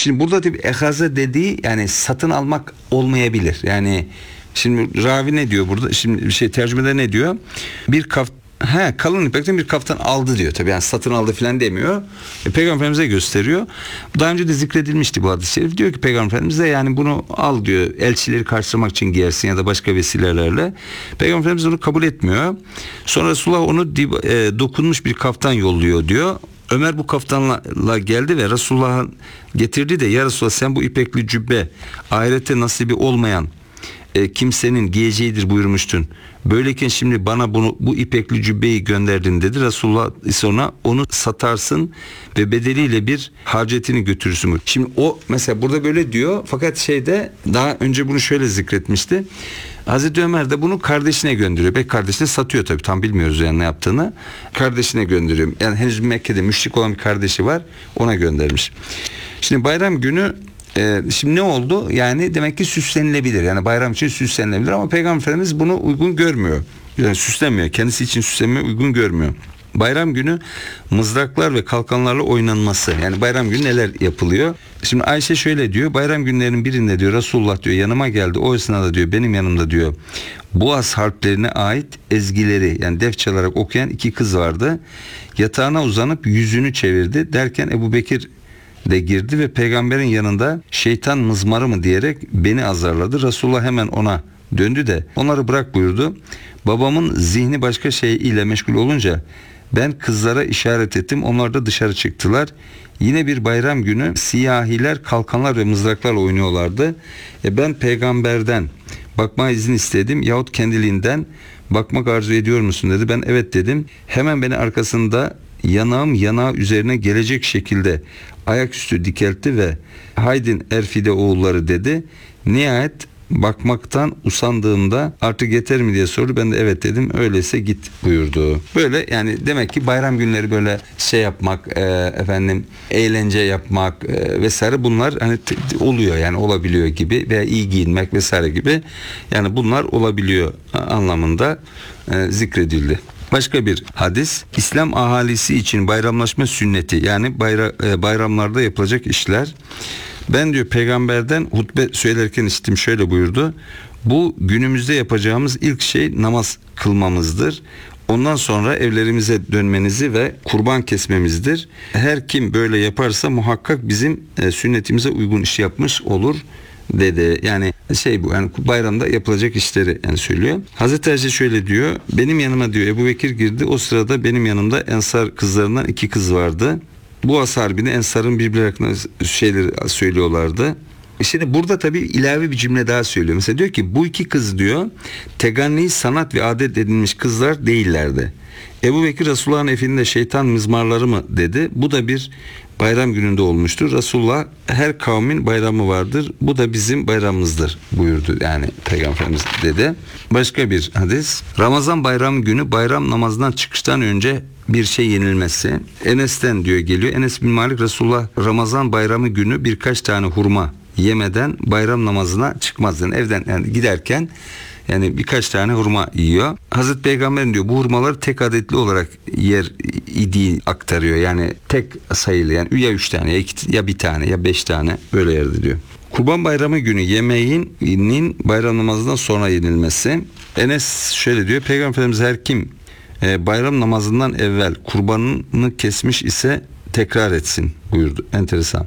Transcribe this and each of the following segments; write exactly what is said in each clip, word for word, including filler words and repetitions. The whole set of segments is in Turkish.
Şimdi burada tabii ehaze dediği yani satın almak olmayabilir. Yani şimdi ravi ne diyor burada? Şimdi bir şey tercümede ne diyor? Bir kaft He, kalın ipekten bir kaftan aldı diyor. Tabii yani satın aldı falan demiyor. E, Peygamber Efendimiz'e gösteriyor. Daha önce de zikredilmişti bu hadis-i şerif. Diyor ki Peygamber Efendimiz'e yani bunu al diyor. Elçileri karşılamak için giyersin ya da başka vesilelerle. Peygamber Efendimiz onu kabul etmiyor. Sonra Resulullah onu e, dokunmuş bir kaftan yolluyor diyor. Ömer bu kaftanla geldi ve Resulullah'ın getirdi de ya Resulullah sen bu ipekli cübbe ahirette nasibi olmayan e, kimsenin giyeceğidir buyurmuştun. Böyleyken şimdi bana bunu bu ipekli cübbeyi gönderdin dedi. Resulullah sonra onu satarsın ve bedeliyle bir hacetini götürürsün. Şimdi o mesela burada böyle diyor fakat şeyde daha önce bunu şöyle zikretmişti. Hazreti Ömer de bunu kardeşine gönderiyor. Bek kardeşine satıyor tabii, tam bilmiyoruz yani ne yaptığını. Kardeşine gönderiyor. Yani henüz Mekke'de müşrik olan bir kardeşi var, ona göndermiş. Şimdi bayram günü Ee, şimdi ne oldu? Yani demek ki süslenilebilir. Yani bayram için süslenilebilir ama Peygamber Efendimiz bunu uygun görmüyor. Yani süslenmiyor. Kendisi için süslenmeyi uygun görmüyor. Bayram günü mızraklar ve kalkanlarla oynanması. Yani bayram günü neler yapılıyor? Şimdi Ayşe şöyle diyor. Bayram günlerinin birinde diyor Resulullah diyor yanıma geldi. O esnada diyor benim yanımda diyor Boğaz harplerine ait ezgileri yani def çalarak okuyan iki kız vardı. Yatağına uzanıp yüzünü çevirdi. Derken Ebu Bekir de girdi ve peygamberin yanında şeytan mızmarı mı diyerek beni azarladı. Resulullah hemen ona döndü de onları bırak buyurdu. Babamın zihni başka şey ile meşgul olunca ben kızlara işaret ettim. Onlar da dışarı çıktılar. Yine bir bayram günü siyahiler kalkanlar ve mızraklarla oynuyorlardı. E ben peygamberden bakma izin istedim yahut kendiliğinden bakmak arzu ediyor musun dedi. Ben evet dedim. Hemen beni arkasında yanağım yanağı üzerine gelecek şekilde ayaküstü dikeltti ve haydin Erfide oğulları dedi. Nihayet bakmaktan usandığımda artık yeter mi diye sordu. Ben de evet dedim. Öyleyse git buyurdu. Böyle yani demek ki bayram günleri böyle şey yapmak, e, efendim eğlence yapmak e, vesaire bunlar hani t- t- oluyor yani olabiliyor gibi veya iyi giyinmek vesaire gibi yani bunlar olabiliyor anlamında e, zikredildi. Başka bir hadis, İslam ahalisi için bayramlaşma sünneti yani bayra, e, bayramlarda yapılacak işler. Ben diyor peygamberden hutbe söylerken işittim şöyle buyurdu. Bu günümüzde yapacağımız ilk şey namaz kılmamızdır. Ondan sonra evlerimize dönmenizi ve kurban kesmemizdir. Her kim böyle yaparsa muhakkak bizim e, sünnetimize uygun iş yapmış olur dedi. Yani şey bu yani bayramda yapılacak işleri yani söylüyor. Hazreti Ayşe şöyle diyor. Benim yanıma diyor Ebu Bekir girdi. O sırada benim yanımda Ensar kızlarından iki kız vardı. Bu Harbini Ensar'ın birbirleri hakkında şeyleri söylüyorlardı. Şimdi burada tabii ilave bir cümle daha söylüyor. Mesela diyor ki bu iki kız diyor teganni sanat ve adet edinmiş kızlar değillerdi. Ebu Bekir Resulullah'ın efindinde şeytan mızmarları mı dedi. Bu da bir bayram gününde olmuştur. Resulullah her kavmin bayramı vardır. Bu da bizim bayramımızdır buyurdu. Yani Peygamberimiz dedi. Başka bir hadis. Ramazan bayram günü bayram namazından çıkıştan önce bir şey yenilmesi. Enes'ten diyor geliyor. Enes bin Malik Resulullah Ramazan bayramı günü birkaç tane hurma yemeden bayram namazına çıkmaz. Yani evden yani giderken yani birkaç tane hurma yiyor. Hazreti Peygamber'in diyor bu hurmaları tek adetli olarak yer idiği aktarıyor. Yani tek sayılı yani ya üç tane ya, iki, ya bir tane ya beş tane böyle yerde diyor. Kurban bayramı günü yemeğinin bayram namazından sonra yenilmesi. Enes şöyle diyor. Peygamber Efendimiz her kim e, bayram namazından evvel kurbanını kesmiş ise tekrar etsin buyurdu. Enteresan.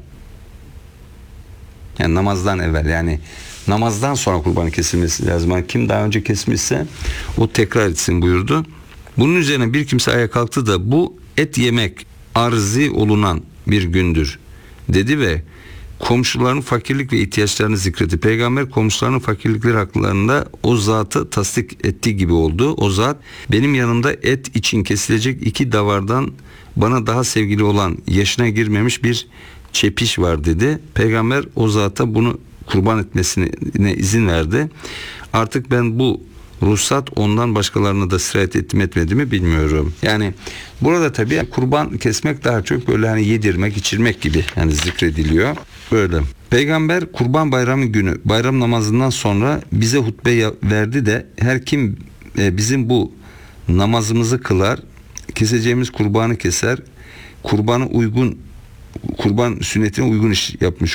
Yani namazdan evvel yani namazdan sonra kurbanı kesilmesi lazım. Yani kim daha önce kesmişse o tekrar etsin buyurdu. Bunun üzerine bir kimse ayağa kalktı da bu et yemek arzi olunan bir gündür dedi ve komşuların fakirlik ve ihtiyaçlarını zikretti. Peygamber komşularının fakirlikleri haklarında o zatı tasdik ettiği gibi oldu. O zat benim yanımda et için kesilecek iki davardan bana daha sevgili olan yaşına girmemiş bir çepiş var dedi. Peygamber o zata bunu kurban etmesine izin verdi. Artık ben bu ruhsat ondan başkalarına da sirayet ettim etmedi mi bilmiyorum. Yani burada tabii kurban kesmek daha çok böyle hani yedirmek, içirmek gibi yani zikrediliyor. Böyle. Peygamber kurban bayramı günü bayram namazından sonra bize hutbe verdi de her kim bizim bu namazımızı kılar, keseceğimiz kurbanı keser, kurbanı uygun kurban sünnetine uygun iş yapmış